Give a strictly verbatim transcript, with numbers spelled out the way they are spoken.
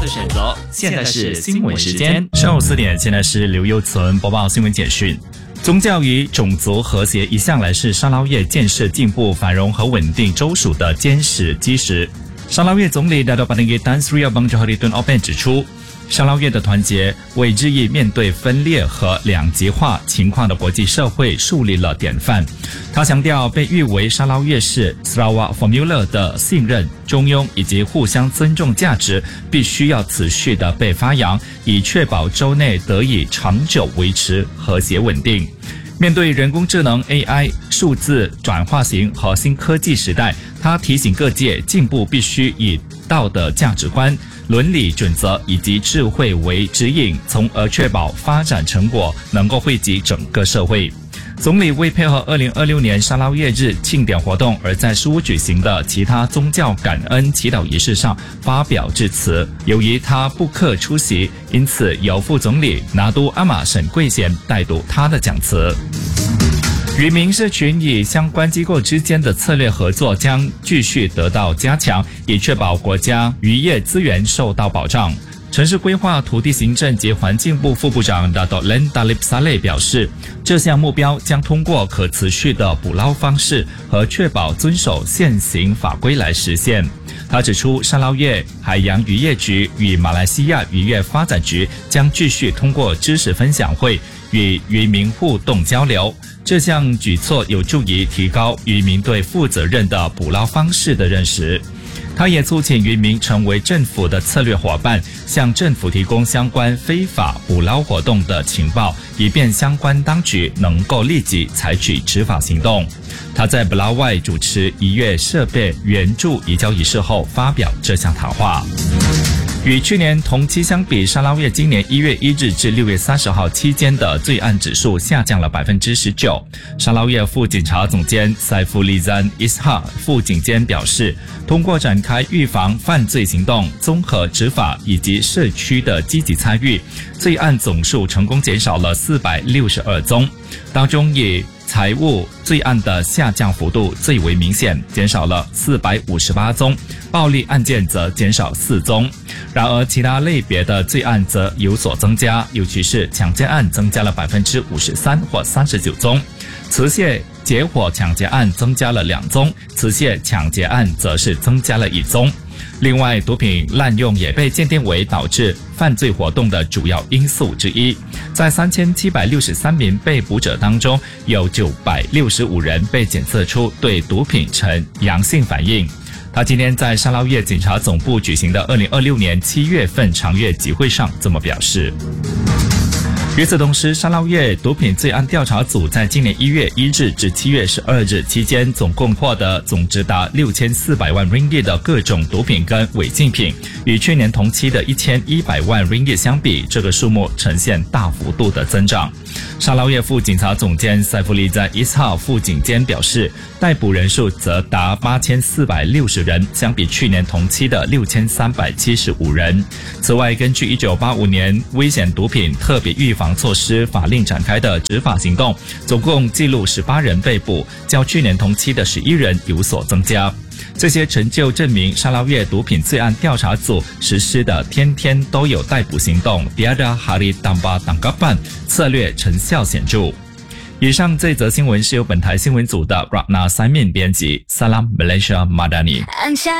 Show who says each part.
Speaker 1: 的选择。现在是新闻时间，
Speaker 2: 上午四点，现在是刘佑存播报新闻简讯。宗教与种族和谐一向来是沙捞越建设进步、繁荣和稳定州属的坚实基石。沙捞越总理Dato Patinggi Tan Sri Abang Johari Tun Open 指出，沙捞越的团结为日益面对分裂和两极化情况的国际社会树立了典范。他强调，被誉为沙捞越式 Sarawak Formula 的信任、中庸以及互相尊重价值必须要持续的被发扬，以确保州内得以长久维持和谐稳定。面对人工智能 A I、数字转化型和新科技时代，他提醒各界进步必须以道德价值观、伦理准则以及智慧为指引，从而确保发展成果能够惠及整个社会。总理为配合二零二六年沙捞越日庆典活动，而在书屋举行的其他宗教感恩祈祷仪式上发表致辞。由于他不克出席，因此由副总理拿督阿玛沈桂贤代读他的讲词。渔民社群与相关机构之间的策略合作将继续得到加强，以确保国家渔业资源受到保障。城市规划、土地行政及环境部副部长 Dato Len Talib Saleh 表示，这项目标将通过可持续的捕捞方式和确保遵守现行法规来实现。他指出，沙捞越海洋渔业局与马来西亚渔业发展局将继续通过知识分享会与渔民互动交流。这项举措有助于提高渔民对负责任的捕捞方式的认识。他也促请渔民成为政府的策略伙伴，向政府提供相关非法捕捞活动的情报，以便相关当局能够立即采取执法行动。他在布拉外主持一月设备援助移交仪式后发表这项谈话。与去年同期相比，沙捞越今年一月一日至六月三十号期间的罪案指数下降了 百分之十九。沙捞越副警察总监 Saifulizan Ishak 副警监表示，通过展开预防犯罪行动、综合执法以及社区的积极参与，罪案总数成功减少了四百六十二宗，当中以财务罪案的下降幅度最为明显，减少了四百五十八宗，暴力案件则减少四宗。然而其他类别的罪案则有所增加，尤其是抢劫案增加了 百分之五十三 或三十九宗，持械劫火抢劫案增加了两宗，持械抢劫案则是增加了一宗。另外，毒品滥用也被鉴定为导致犯罪活动的主要因素之一。在三千七百六十三名被捕者当中，有九百六十五人被检测出对毒品呈阳性反应。他今天在沙捞越警察总部举行的二零二六年七月份常月集会上这么表示。与此同时，沙捞越毒品罪案调查组在今年一月一日至七月十二日期间，总共获得总值达六千四百万 ringgit 的各种毒品跟违禁品，与去年同期的一千一百万 ringgit 相比，这个数目呈现大幅度的增长。沙捞越副警察总监 Saifulizan Ishak 副警监表示，逮捕人数则达八千四百六十人，相比去年同期的六千三百七十五人。此外，根据一九八五年危险毒品特别预防措施法令展开的执法行动，总共记录十八人被捕，较去年同期的十一人有所增加。这些成就证明沙捞越毒品罪案调查组实施的天天都有逮捕行动 Tiada Hari Tanpa Tangkapan 策略成效显著。以上这则新闻是由本台新闻组的 Ratna Simon 编辑。Salam Malaysia Madani。